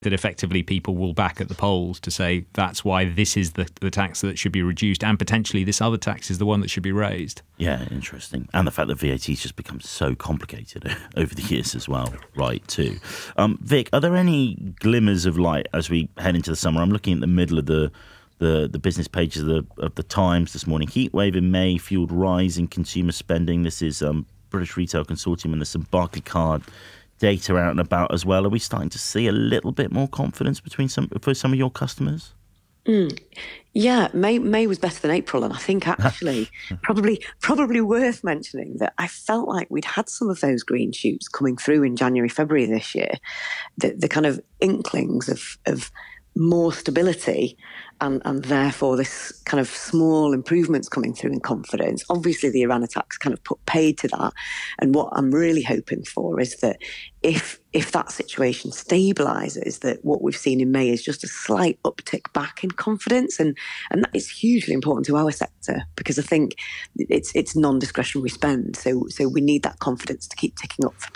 that effectively people will back at the polls to say that's why this is the tax that should be reduced, and potentially this other tax is the one that should be raised. Yeah, interesting. And the fact that VAT's just become so complicated over the years as well, right, too. Vic, are there any glimmers of light as we head into the summer? I'm looking at the middle of the business pages of the Times this morning. Heatwave in May fueled rise in consumer spending. This is British Retail Consortium, and there's some Barclaycard data out and about as well. Are we starting to see a little bit more confidence for some of your customers? Yeah, May was better than April, and I think actually probably worth mentioning that I felt like we'd had some of those green shoots coming through in January, February this year, the kind of inklings of more stability and therefore this kind of small improvements coming through in confidence. Obviously, the Iran attacks kind of put paid to that. And what I'm really hoping for is that if that situation stabilises, that what we've seen in May is just a slight uptick back in confidence. And that is hugely important to our sector, because I think it's non-discretionary spend. So we need that confidence to keep ticking up for